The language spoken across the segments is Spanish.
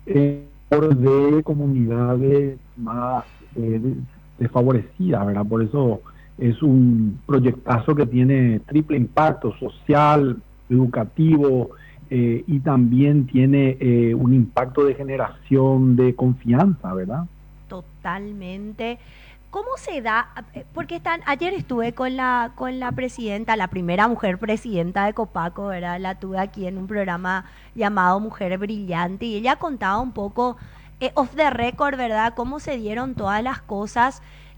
por de comunidades más desfavorecidas, ¿verdad? Por eso es un proyectazo que tiene triple impacto social, educativo, y también tiene un impacto de generación de confianza, ¿verdad? Totalmente. ¿Cómo se da? Porque ayer estuve con la presidenta, la primera mujer presidenta de Copaco, ¿verdad? La tuve aquí en un programa llamado Mujer Brillante y ella contaba un poco off the record, ¿verdad? Cómo se dieron todas las cosas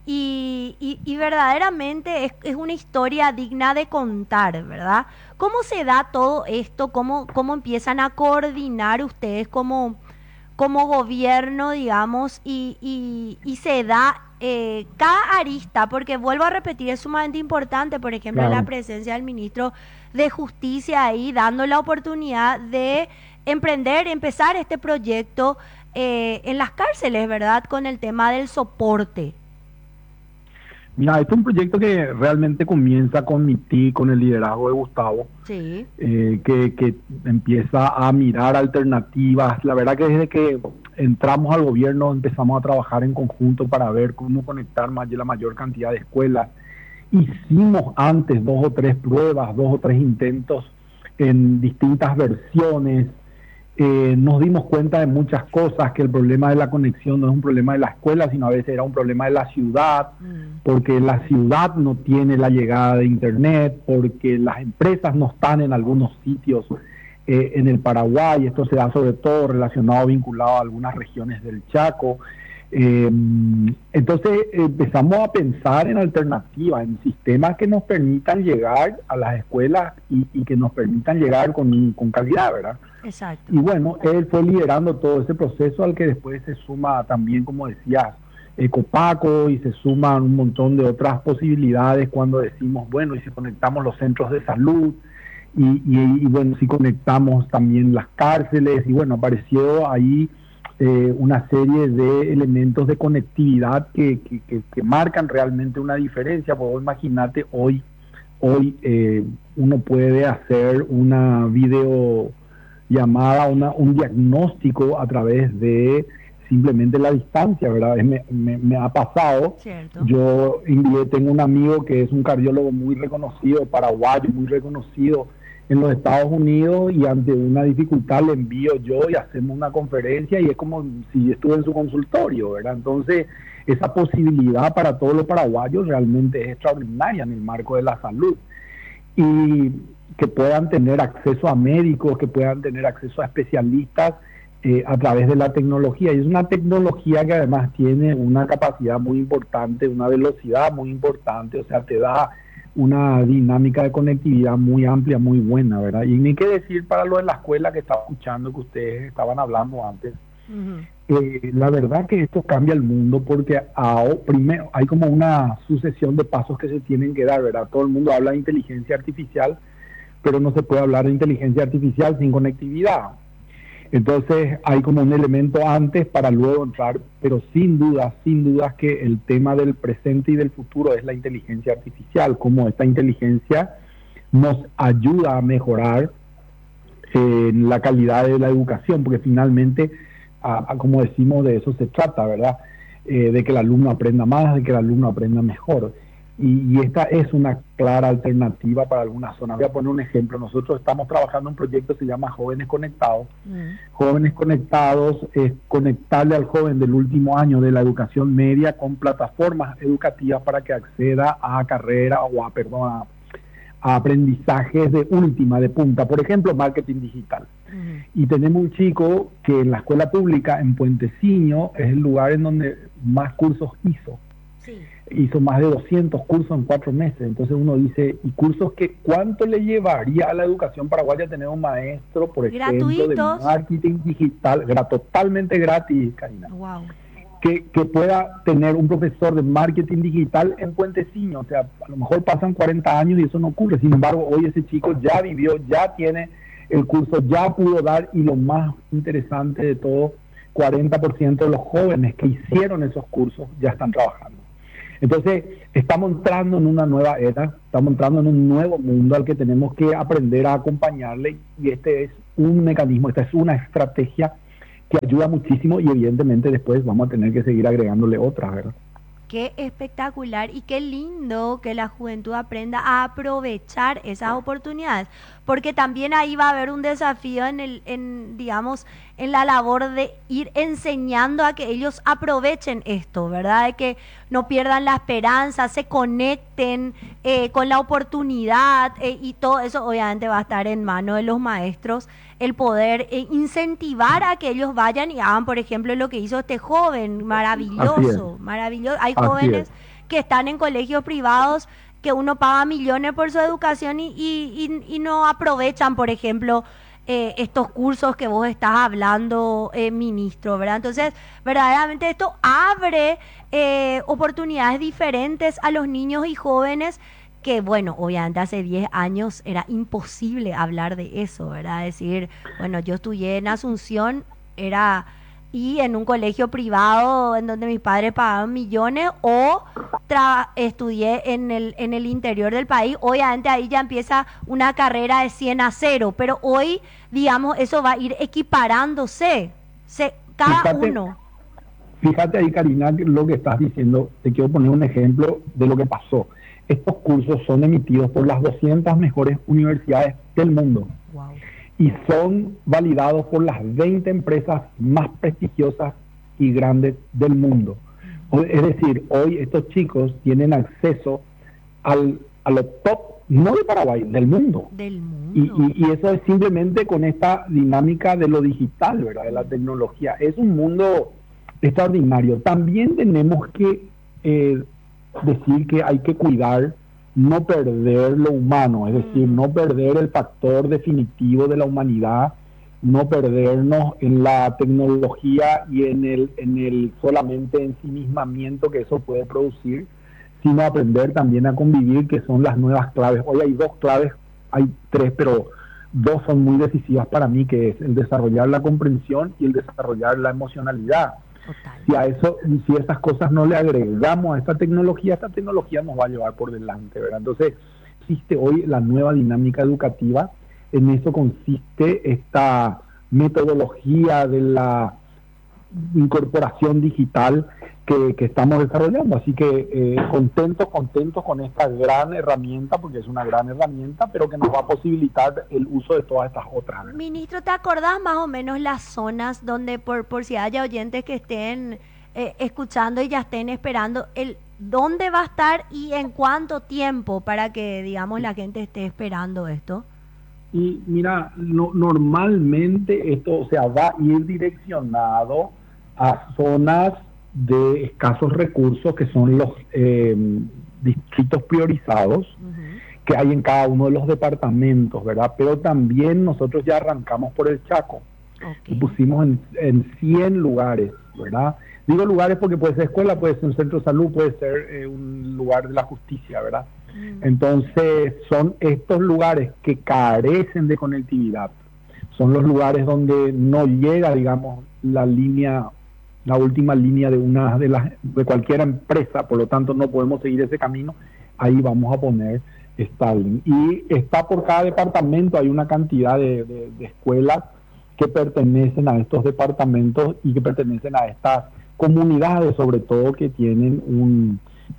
y verdaderamente es una historia digna de contar, ¿verdad? ¿Cómo se da todo esto? ¿Cómo empiezan a coordinar ustedes como gobierno, digamos, y se da cada arista, porque vuelvo a repetir, es sumamente importante, por ejemplo, la Claro. presencia del ministro de Justicia ahí, dando la oportunidad de emprender, empezar este proyecto en las cárceles, ¿verdad? Con el tema del soporte. Mira, este es un proyecto que realmente comienza con mi tío, con el liderazgo de Gustavo, Sí. que empieza a mirar alternativas. La verdad que desde que entramos al gobierno empezamos a trabajar en conjunto para ver cómo conectar la mayor cantidad de escuelas. Hicimos antes dos o tres pruebas, dos o tres intentos en distintas versiones. Nos dimos cuenta de muchas cosas, que el problema de la conexión no es un problema de la escuela, sino a veces era un problema de la ciudad, Mm. porque la ciudad no tiene la llegada de Internet, porque las empresas no están en algunos sitios en el Paraguay. Esto se da sobre todo relacionado, vinculado a algunas regiones del Chaco. Eh, entonces empezamos a pensar en alternativas, en sistemas que nos permitan llegar a las escuelas y que nos permitan llegar con calidad, ¿verdad? Exacto. Y bueno, él fue liderando todo ese proceso al que después se suma también, como decías, Copaco, y se suman un montón de otras posibilidades cuando decimos, bueno, y si conectamos los centros de salud, y bueno, si conectamos también las cárceles, y bueno, apareció ahí una serie de elementos de conectividad que marcan realmente una diferencia. Pues imagínate, hoy uno puede hacer una video llamada, un diagnóstico a través de simplemente la distancia, ¿verdad? Me ha pasado. Cierto. Yo tengo un amigo que es un cardiólogo muy reconocido, paraguayo, muy reconocido en los Estados Unidos, y ante una dificultad le envío yo y hacemos una conferencia y es como si estuve en su consultorio, ¿verdad? Entonces, esa posibilidad para todos los paraguayos realmente es extraordinaria en el marco de la salud, y que puedan tener acceso a médicos, que puedan tener acceso a especialistas a través de la tecnología. Y es una tecnología que además tiene una capacidad muy importante, una velocidad muy importante, o sea, te da una dinámica de conectividad muy amplia, muy buena, ¿verdad? Y ni qué decir para lo de la escuela que estaba escuchando, que ustedes estaban hablando antes. Ujú. La verdad que esto cambia el mundo, porque primero hay como una sucesión de pasos que se tienen que dar, ¿verdad? Todo el mundo habla de inteligencia artificial, pero no se puede hablar de inteligencia artificial sin conectividad. Entonces hay como un elemento antes para luego entrar, pero sin dudas que el tema del presente y del futuro es la inteligencia artificial, como esta inteligencia nos ayuda a mejorar la calidad de la educación, porque finalmente, como decimos, de eso se trata, ¿verdad? De que el alumno aprenda más, de que el alumno aprenda mejor. Y esta es una clara alternativa para algunas zonas. Voy a poner un ejemplo. Nosotros estamos trabajando en un proyecto que se llama Jóvenes Conectados. Mm. Jóvenes Conectados es conectarle al joven del último año de la educación media con plataformas educativas para que acceda a carrera o a aprendizajes de última, de punta, por ejemplo, marketing digital. Ujú. Y tenemos un chico que en la escuela pública en Puenteciño es el lugar en donde más cursos hizo. Sí. Hizo más de 200 cursos en 4 meses. Entonces uno dice, ¿y cursos que cuánto le llevaría a la educación paraguaya tener un maestro, por ejemplo, de Gratuitos. marketing digital, totalmente gratis, Karina? Wow. Que pueda tener un profesor de marketing digital en Puenteciño. O sea, a lo mejor pasan 40 años y eso no ocurre. Sin embargo, hoy ese chico ya vivió, ya tiene el curso, ya pudo dar, y lo más interesante de todo, 40% de los jóvenes que hicieron esos cursos ya están trabajando. Entonces, estamos entrando en una nueva era, estamos entrando en un nuevo mundo al que tenemos que aprender a acompañarle, y este es un mecanismo, esta es una estrategia que ayuda muchísimo y evidentemente después vamos a tener que seguir agregándole otras, ¿verdad? Qué espectacular y qué lindo que la juventud aprenda a aprovechar esas oportunidades, porque también ahí va a haber un desafío digamos, en la labor de ir enseñando a que ellos aprovechen esto, ¿verdad? De que no pierdan la esperanza, se conecten con la oportunidad y todo eso obviamente va a estar en manos de los maestros, el poder incentivar a que ellos vayan y hagan, por ejemplo, lo que hizo este joven, Así es, maravilloso, maravilloso. Hay así es. jóvenes que están en colegios privados que uno paga millones por su educación y no aprovechan, por ejemplo, estos cursos que vos estás hablando, ministro, ¿verdad? Entonces, verdaderamente esto abre oportunidades diferentes a los niños y jóvenes que, bueno, obviamente hace 10 años era imposible hablar de eso, ¿verdad? Decir, bueno, yo estudié en Asunción, era y en un colegio privado en donde mis padres pagaban millones o estudié en el interior del país. Obviamente ahí ya empieza una carrera de 100 a 0, pero hoy, digamos, eso va a ir equiparándose, cada Fíjate, uno. fíjate ahí, Karina, lo que estás diciendo. Te quiero poner un ejemplo de lo que pasó. Estos cursos son emitidos por las 200 mejores universidades del mundo Wow. y son validados por las 20 empresas más prestigiosas y grandes del mundo. Es decir, hoy estos chicos tienen acceso a lo top, no de Paraguay, del mundo. Del mundo. Y eso es simplemente con esta dinámica de lo digital, ¿verdad? De la tecnología. Es un mundo extraordinario. También tenemos que decir que hay que cuidar, no perder lo humano, es decir, no perder el factor definitivo de la humanidad, no perdernos en la tecnología y en el solamente ensimismamiento que eso puede producir, sino aprender también a convivir, que son las nuevas claves. Hoy hay 2 claves, hay 3, pero 2 son muy decisivas para mí, que es el desarrollar la comprensión y el desarrollar la emocionalidad. Total. Si esas cosas no le agregamos a esta tecnología nos va a llevar por delante, ¿verdad? Entonces, existe hoy la nueva dinámica educativa, en eso consiste esta metodología de la incorporación digital que estamos desarrollando. Así que contentos con esta gran herramienta, porque es una gran herramienta, pero que nos va a posibilitar el uso de todas estas otras. Ministro, ¿te acordás más o menos las zonas donde, por si haya oyentes que estén escuchando y ya estén esperando, dónde va a estar y en cuánto tiempo para que, digamos, la gente esté esperando esto? Y mira, normalmente esto, o sea, va a ir direccionado a zonas de escasos recursos, que son los distritos priorizados que hay en cada uno de los departamentos, ¿verdad? Pero también nosotros ya arrancamos por el Chaco y pusimos en 100 lugares, ¿verdad? Digo lugares porque puede ser escuela, puede ser un centro de salud, puede ser un lugar de la justicia, ¿verdad? Entonces son estos lugares que carecen de conectividad, son los lugares donde no llega, digamos, la última línea de cualquier empresa, por lo tanto no podemos seguir ese camino. Ahí vamos a poner Starlink. Y está por cada departamento, hay una cantidad de escuelas que pertenecen a estos departamentos y que pertenecen a estas comunidades, sobre todo, que tienen un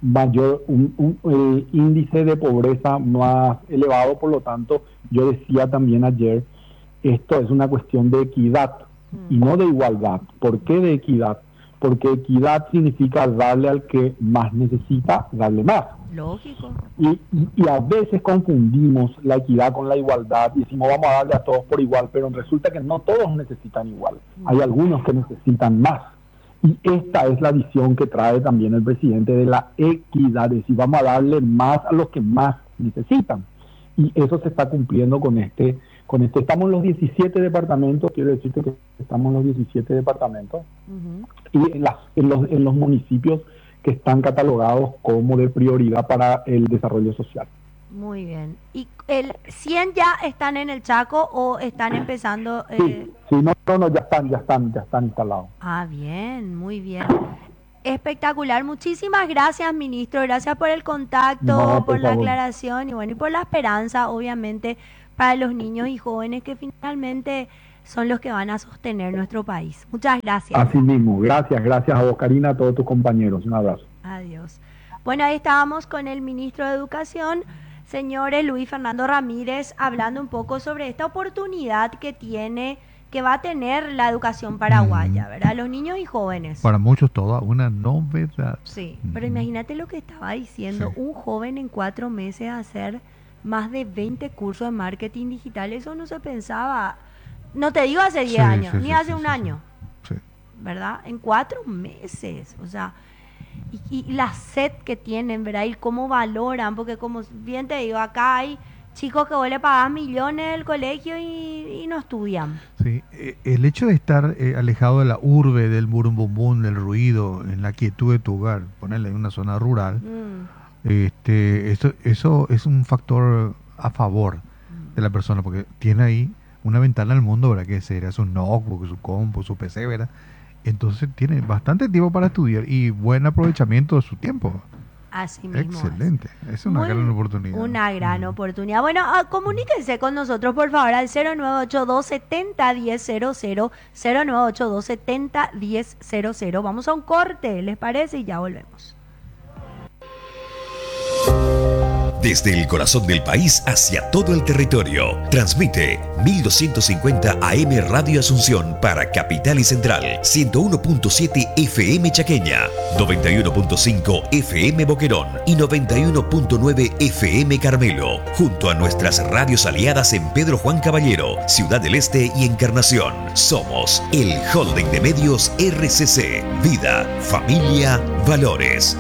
índice de pobreza más elevado. Por lo tanto, yo decía también ayer, esto es una cuestión de equidad y no de igualdad. ¿Por qué de equidad? Porque equidad significa darle al que más necesita, darle más. Lógico. Y a veces confundimos la equidad con la igualdad y decimos vamos a darle a todos por igual, pero resulta que no todos necesitan igual. Hay algunos que necesitan más. Y esta es la visión que trae también el presidente de la equidad, es decir, vamos a darle más a los que más necesitan. Y eso se está cumpliendo con este. Estamos en los 17 departamentos, quiero decirte que estamos en los 17 departamentos, y en los municipios que están catalogados como de prioridad para el desarrollo social. Muy bien. ¿Y el 100 ya están en el Chaco o están empezando? Sí, no, ya están instalados. Ah, bien, muy bien. Espectacular. Muchísimas gracias, ministro. Gracias por el contacto, por la aclaración y bueno, y por la esperanza, obviamente, para los niños y jóvenes que finalmente son los que van a sostener nuestro país. Muchas gracias. Así mismo, gracias a vos, Karina, a todos tus compañeros. Un abrazo. Adiós. Bueno, ahí estábamos con el ministro de Educación, señores Luis Fernando Ramírez, hablando un poco sobre esta oportunidad que va a tener la educación paraguaya, ¿verdad? Los niños y jóvenes. Para muchos toda una novedad. Sí, pero imagínate lo que estaba diciendo, un joven en 4 meses hacer más de 20 cursos de marketing digital, eso no se pensaba, no te digo hace 10 años, ni hace un año, ¿verdad? En 4 meses, o sea, y la sed que tienen, ¿verdad? Y cómo valoran, porque como bien te digo, acá hay chicos que vos le pagás millones del colegio y no estudian. Sí, el hecho de estar alejado de la urbe, del burum, del ruido, en la quietud de tu hogar, ponerle en una zona rural, eso es un factor a favor de la persona, porque tiene ahí una ventana al mundo, ¿verdad? Que sería su notebook, su compu, su PC, ¿verdad? Entonces tiene bastante tiempo para estudiar y buen aprovechamiento de su tiempo. Así mismo. Excelente, es una gran oportunidad. Una gran oportunidad. Bueno, comuníquense con nosotros, por favor, al 098-270-1000, 098-270-1000. Vamos a un corte, ¿les parece? Y ya volvemos. Desde el corazón del país hacia todo el territorio, transmite 1250 AM Radio Asunción para Capital y Central, 101.7 FM Chaqueña, 91.5 FM Boquerón y 91.9 FM Carmelo, junto a nuestras radios aliadas en Pedro Juan Caballero, Ciudad del Este y Encarnación. Somos el Holding de Medios RCC, Vida, Familia, Valores.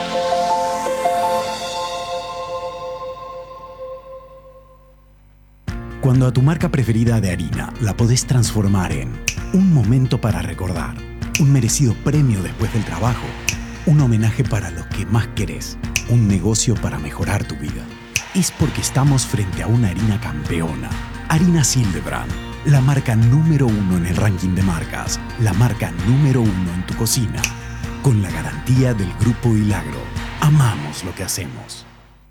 Cuando a tu marca preferida de harina la podés transformar en un momento para recordar, un merecido premio después del trabajo, un homenaje para los que más querés, un negocio para mejorar tu vida, es porque estamos frente a una harina campeona. Harinas Hildebrand, la marca número 1 en el ranking de marcas, la marca número 1 en tu cocina, con la garantía del Grupo Hilagro. Amamos lo que hacemos.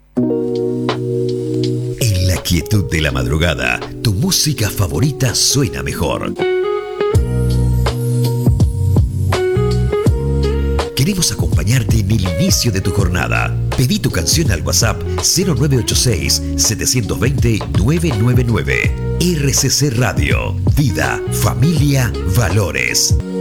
En la quietud de la madrugada, tu música favorita suena mejor. Queremos acompañarte en el inicio de tu jornada. Pedí tu canción al WhatsApp 0986-720-999. RCC Radio. Vida, familia, valores.